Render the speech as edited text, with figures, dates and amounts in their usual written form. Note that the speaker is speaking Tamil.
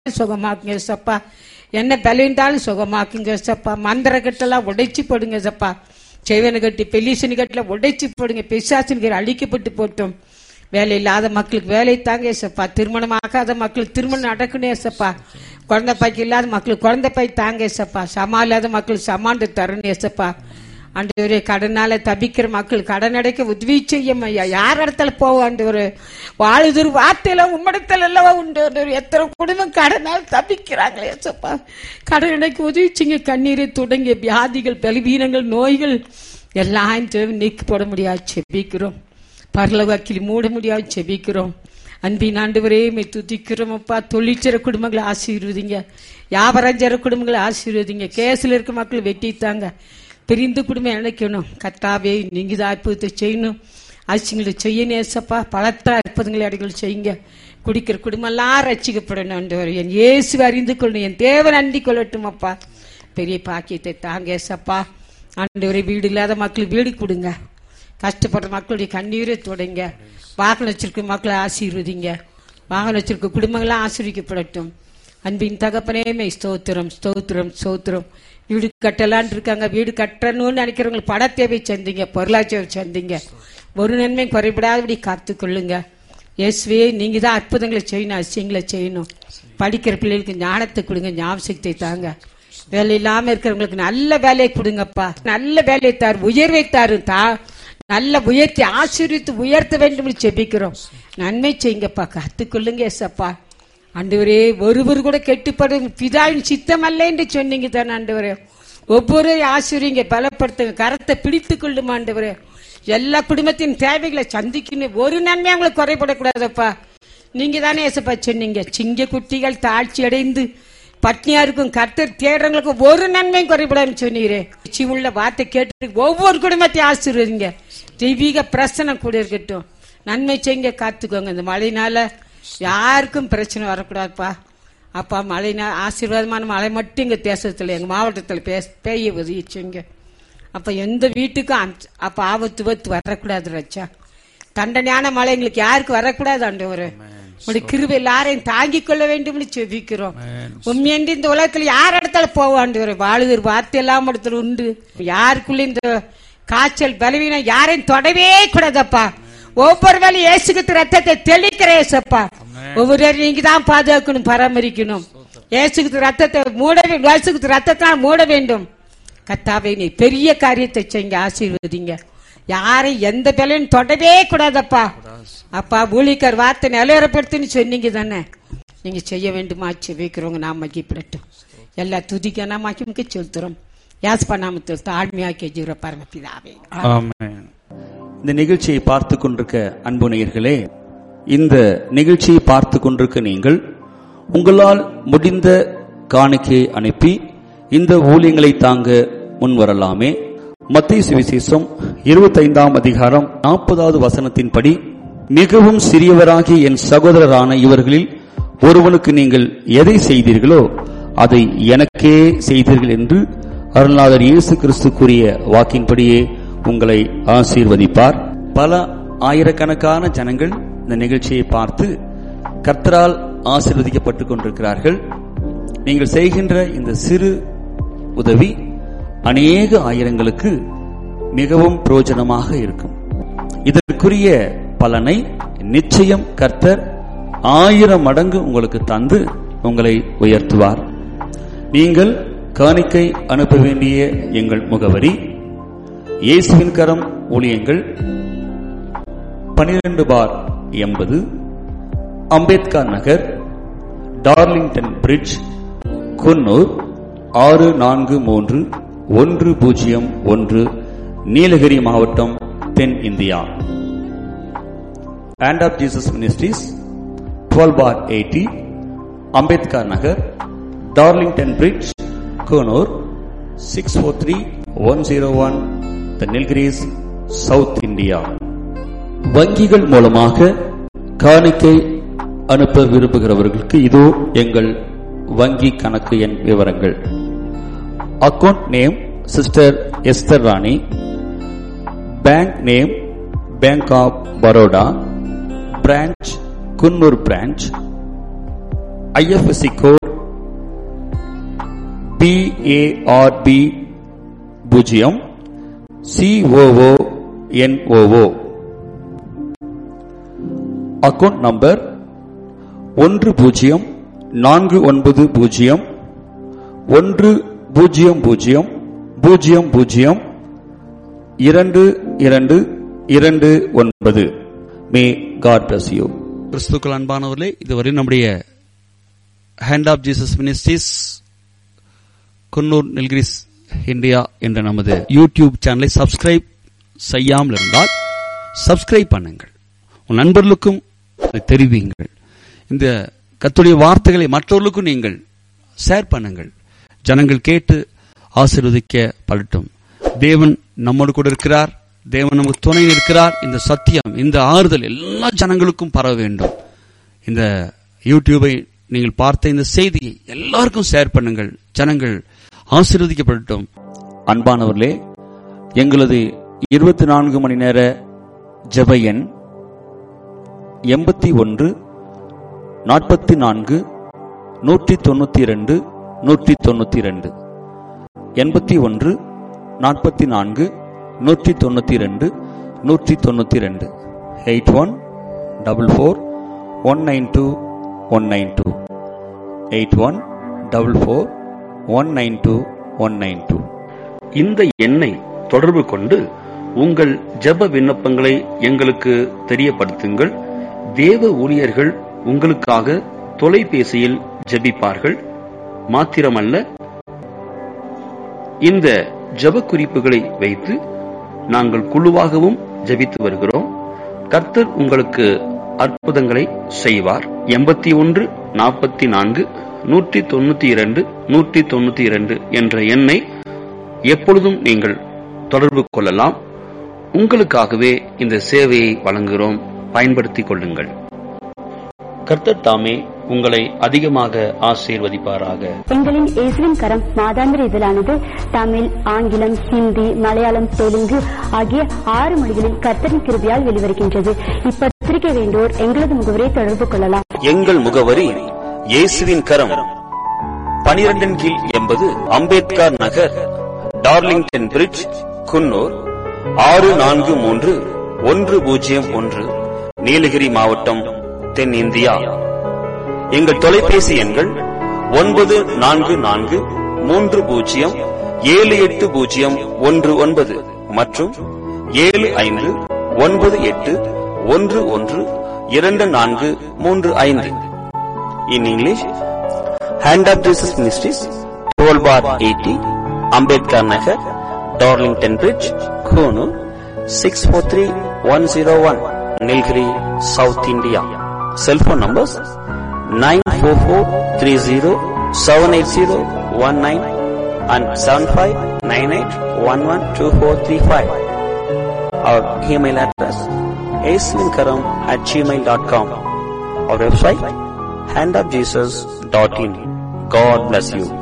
சுகமாக்குங்க சப்பா. என்ன பலவீனத்தாலும் சுகமாக்குங்க சப்பா. மந்திர கட்டெல்லாம் உடைச்சு போடுங்க சப்பா. செய்வன கட்டி பெலிசனி கட்டில உடைச்சு போடுங்க. பிசாசின் அழிக்கப்பட்டு போட்டோம். வேலை இல்லாத மக்களுக்கு வேலை தாங்க ஏசப்பா. திருமணம் ஆகாத மக்களுக்கு திருமணம் நடக்கணும் ஏசப்பா. குழந்தை பாய்க்கு இல்லாத மக்களுக்கு குழந்தை பாய் தாங்க ஏசப்பா. சமா இல்லாத மக்களுக்கு சமாண்டு தரணும் ஏசப்பா. ஆண்டவரே, கடனால தபிக்கிற மக்கள் கடன் அடைக்க உதவி செய்யும் ஐயா. யார் இடத்துல போவோம் ஆண்டவரே? வாழுதொரு வார்த்தையில உம்மிடத்துல எல்லாம் உண்டு. எத்தனை குடும்பம் கடனால் தபிக்கிறாங்களே ஏசப்பா. கடன் அடைக்க உதவி செய்யுங்க. கண்ணீரை தொடங்கிய வியாதிகள், பலவீனங்கள், நோய்கள் எல்லாம் நீக்கி போட முடியாது செபிக்கிறோம். பரலோகத்தில் மூட முடியாது செபிக்கிறோம். அன்பின் ஆண்டவரே, துதிக்கிறோம் அப்பா. தொழிற்சர குடும்பங்களை ஆசீர்வதிங்க. வியாபாரஞ்சர குடும்பங்களை ஆசீர்வதிங்க. கேஸ்ல இருக்க மக்கள் வெட்டித்தாங்க. பிரிந்து குடும்பம் இணைக்கணும். கர்த்தாவே, நீங்க தான் அற்புதத்தை செய்யணும். ஆட்சிங்களை செய்ய நேசப்பா. பலத்த அற்புதங்களை அடைகள் செய்யுங்க. குடிக்கிற குடும்பம் எல்லாம் ரட்சிக்கப்படணும் ஆண்டவரே. என் இயேசுவை அறிந்து கொள்ளணும். என் தேவன் அண்டி கொள்ளட்டும் அப்பா. பெரிய பாக்கியத்தை தாங்க ஏசப்பா. ஆண்டவரே, வீடு இல்லாத மக்களுக்கு வீடு கொடுங்க. கஷ்டப்படுற மக்களுடைய கண்ணீரை தொடங்க. வாகனம் வச்சிருக்க மக்களை ஆசீர்வதிங்க. வாகனம் வச்சிருக்க குடும்பங்களாம் ஆசீர்விக்கப்படட்டும். அன்பின் தகப்பனே, ஸ்தோத்திரம் ஸ்தோத்திரம் ஸ்தோத்திரம். வீடு கட்டலான் இருக்காங்க. வீடு கட்டணும்னு நினைக்கிறவங்களுக்கு பண தேவை சந்திங்க, பொருளாதார சந்திங்க. ஒரு நன்மை குறைபடாதபடி காத்து கொள்ளுங்க. இயேசுவே, நீங்க தான் அற்புதங்களை செய்யணும், அதிசயங்களை செய்யணும். படிக்கிற பிள்ளைகளுக்கு ஞானத்தை கொடுங்க, ஞாபகத்தை தாங்க. வேலை இல்லாம இருக்கிறவங்களுக்கு நல்ல வேலையை கொடுங்கப்பா. நல்ல வேலையை தாரு, உயர்வை தாரு. நல்ல உயர்த்தி ஆசீர்வித்து உயர்த்த வேண்டும் செபிக்கிறோம். நன்மை செய்யுங்கப்பா, கத்துக்கொள்ளுங்க ஏசப்பா. ஆண்டவரே, ஒருவர் கூட கெட்டுப்படும் பிதாவின் சித்தம் அல்ல என்று சொன்னீங்க தானே ஆண்டவரே. ஒவ்வொரு ஆசிரியங்க பலப்படுத்துங்க. கரத்தை பிடித்துக் கொள்ளும் ஆண்டவரே. எல்லா குடும்பத்தின் தேவைகளை சந்திக்கணும். ஒரு நன்மை அவங்களுக்கு குறைபடக்கூடாதப்பா. நீங்க தானே ஏசப்பா சொன்னீங்க, சிங்க குட்டிகள் தாழ்ச்சி அடைந்து பட்னியா இருக்கும் கர்த்தர் தேடுறவங்களுக்கு ஒரு நன்மையும் குறைபடாதுன்னு சொன்னீரே. உள்ள வார்த்தை கேட்டு ஒவ்வொரு குடும்பத்தையும் ஆசீர்வதிங்க. தெய்வீக பிரசனம் கூட இருக்கட்டும். நன்மை செய்யுங்க, காத்துக்கோங்க. இந்த மழைனால யாருக்கும் பிரச்சனை வரக்கூடாதுப்பா. அப்பா, மழைனால ஆசீர்வாதமான மழை மட்டும் எங்க தேசத்துல, எங்க மாவட்டத்தில் பெய்ய உதவிச்சுங்க. அப்ப எந்த வீட்டுக்கும் அப்ப ஆபத்து வரக்கூடாது ரச்சா. தண்டனையான மழை எங்களுக்கு யாருக்கு வரக்கூடாது ஆண்டவரே. உங்களுடைய கிருபை எல்லாரையும் தாங்கிக் கொள்ள வேண்டும் செபிக்கிறோம். உண்மையன்றி இந்த உலகத்துல யார் இடத்துல போவாண்டு வாழுகிற வார்த்தை எல்லாம் இடத்துல உண்டு. யாருக்குள்ள இந்த காய்ச்சல் பலவீனம் யாரையும் தொடவே கூடாதப்பா. ஒவ்வொரு வேலையும் இயேசுக்கு ரத்தத்தை தெளிக்கிற ஏசப்பா. ஒவ்வொரு நீங்க தான் பாதுகாக்கணும், பராமரிக்கணும். இயேசுக்கு ரத்தத்தை மூட வேண்டும். இயேசுக்கு ரத்தத்தால் மூட வேண்டும். கர்த்தாவே, நீ பெரிய காரியத்தை செய்யுங்க, ஆசீர்வதிங்க. யாரையும் எந்த பலனும் தொடவே கூடாதப்பா. அப்பா, ஊழியக்கார் வார்த்தை நிலையறப்படுத்துன்னு சொன்னீங்க தானே. நீங்க செய்ய வேண்டுமா செபிக்கிறவங்க நாம் மகிப்படட்டும். எல்லா துதிக்க நாம் மகிமுக்கு செலுத்துறோம். யாஸ்பா நாமத்தில் தாழ்மையாக்கி ஜீவ பரமபிதாவே, ஆமென். இந்த நிகழ்ச்சியை பார்த்து கொண்டிருக்க அன்பு நேயர்களே, இந்த நிகழ்ச்சியை பார்த்து கொண்டிருக்க நீங்கள் உங்களால் முடிந்த காணிக்கையை அனுப்பி இந்த ஊழியங்களை தாங்க முன்வரலாமே. மத்தேயு சுவிசேஷம் 25ஆம் அதிகாரம் 40வது வசனத்தின்படி, மிகவும் சிறியவராகிய என் சகோதரரான இவர்களில் ஒருவனுக்கு நீங்கள் எதை செய்தீர்களோ அதை எனக்கே செய்தீர்கள் என்று அருள்நாதர் இயேசு கிறிஸ்து கூறிய வாக்கின்படியே உங்களை ஆசீர்வதிப்பார். பல ஆயிரக்கணக்கான ஜனங்கள் இந்த நிகழ்ச்சியை பார்த்து கர்த்தரால் ஆசீர்வதிக்கப்பட்டுக் கொண்டிருக்கிறார்கள். நீங்கள் செய்கின்ற இந்த சிறு உதவி அநேக ஆயிரங்களுக்கு மிகவும் பிரயோஜனமாக இருக்கும். இதற்குரிய பலனை நிச்சயம் கர்த்தர் 1000 மடங்கு உங்களுக்கு தந்து உங்களை உயர்த்துவார். நீங்கள் காணிக்கை அனுப்ப வேண்டிய எங்கள் முகவரி: இயேசுவின் கரம் ஊழியங்கள், 12/80 அம்பேத்கர் நகர், டார்லிங்டன் பிரிட்ஜ், குன்னூர் 643101, நீலகிரி மாவட்டம், தென் India. Hand of Jesus Ministries, 12/80 Ambedkar Nagar, Darlington bridge, Coonoor 643101, Nilgiris, south India. வங்கிகள் மூலமாக காணிக்கை அனுப்ப விரும்புகிறவர்களுக்கு இதோ எங்கள் வங்கி கணக்கு எண் விவரங்கள். Account name sister Esther Rani. Bank name bank of Baroda, branch Coonoor branch. IFSC code BARB 0 COONOO. Account number 1090002229. May God bless you. கிறிஸ்துக்கள் அன்பானவர்களே, இதுவரை நம்முடைய hand of Jesus ministries Coonoor Nilgiris India என்ற நமது யூடியூப் சேனலை சப்ஸ்கிரைப் செய்யாமல் இருந்தால் சப்ஸ்கிரைப் பண்ணுங்கள். உன் நண்பர்களுக்கும் தெரிவிங்கள். இந்த கர்த்தருடைய வார்த்தைகளை மற்றவர்களுக்கும் நீங்கள் ஷேர் பண்ணுங்கள். ஜனங்கள் கேட்டு ஆசீர்வதிக்கப்படட்டும். தேவன் நம்மோடு கூட இருக்கிறார். தேவன் நமக்கு துணை இருக்கிறார். இந்த சத்தியம், இந்த ஆறுதல் எல்லா ஜனங்களுக்கும் பரவ வேண்டும். இந்த யூடியூபை நீங்கள் பார்த்த இந்த செய்தியை எல்லாருக்கும் ஷேர் பண்ணுங்கள். ஜனங்கள் ஆசீர்வதிக்கப்படட்டும். அன்பானவர்களே, எங்களது 24 மணி நேர ஜெப எண் 81 44 192 192 81 44 192 192 8144192192 8144192192. இந்த எண்ணை தொடர்பு கொண்டு உங்கள் ஜெப விண்ணப்பங்களை எங்களுக்கு தெரியப்படுத்துங்கள். தேவ ஊழியர்கள் உங்களுக்காக தொலைபேசியில் ஜெபிப்பார்கள். மாத்திரமல்ல, இந்த ஜெப குறிப்புகளை வைத்து நாங்கள் குழுவாகவும் ஜெபித்து வருகிறோம். கர்த்தர் உங்களுக்கு அற்புதங்களை செய்வார். 81 44 192 192 என்ற எண்ணை எப்பொழுதும் நீங்கள் தொடர்பு கொள்ளலாம். உங்களுக்காகவே இந்த சேவையை வழங்குகிறோம். பயன்படுத்திக் கொள்ளுங்கள். கர்த்தர் தாமே உங்களை அதிகமாக ஆசீர்வதிப்பாராக. எங்களின் இயேசுவின் கரம் மாதாந்திர இதழானது தமிழ், ஆங்கிலம், ஹிந்தி, மலையாளம், தெலுங்கு ஆகிய 6 மொழிகளில் கர்த்தரின் கிருபையால் வெளிவருகின்றது. இப்பத்திரிகை வேண்டோர் எங்களது முகவரியை தொடர்பு கொள்ளலாம். எங்கள் முகவரி இயேசுவின் கரம், 12 கீழ் 80 அம்பேத்கர் நகர், டார்லிங்டன் பிரிட்ஜ், குன்னூர் 643101, நீலகிரி மாவட்டம், தென் இந்தியா. எங்கள் தொலைபேசி எண்கள் 9430780119 மற்றும் 7598112435. In English, Hand of Jesus Ministries, 12/80 Ambedkar Nagar, Darlington Bridge, Konoor 643101, Nilgiri, South India. Cell phone numbers 944307801 and 7598112435. Our email address aswinkaram@gmail.com. Our website handofjesus.in. God bless you.